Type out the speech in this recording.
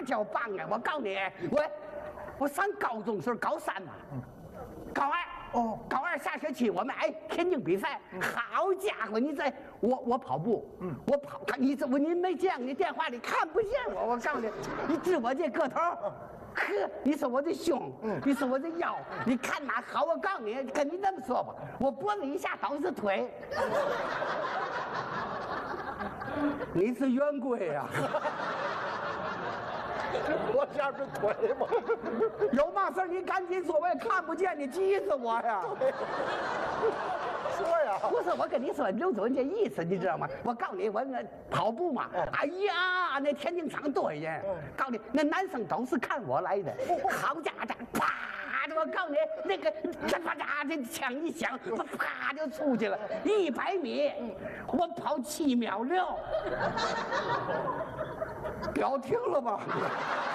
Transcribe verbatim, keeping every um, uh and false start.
叫棒啊！我告诉你，我我上高中时候高三嘛，高二哦，高二下学期我们哎田径比赛，好家伙，你在我我跑步，嗯，我跑，你怎么你没见过？你电话里看不见我，我告诉你，你知我这个头。呵，你说我的胸，嗯，你说我的腰，你看哪好？我告诉你，跟你这么说吧，我脖子以下都是腿。你是圆规呀？ 我下是腿吗？ 有嘛事你赶紧说，我也看不见你，急死我呀！ 说呀， 不是我跟你说，刘主任这意思你知道吗？我告诉你，我那跑步嘛，嗯、哎呀，那田径场多人，嗯、告诉你，那男生都是看我来的，好家伙，啪！我告诉你，那个啪啪嚓，这枪一响，我啪就出去了，一百米，我跑七秒六，表停了吧？